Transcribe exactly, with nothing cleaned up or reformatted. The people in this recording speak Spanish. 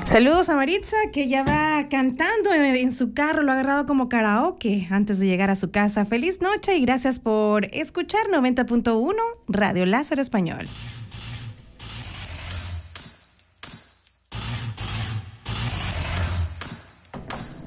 Saludos a Maritza, que ya va cantando en, en su carro, lo ha agarrado como karaoke antes de llegar a su casa. Feliz noche y gracias por escuchar noventa punto uno Radio Láser Español.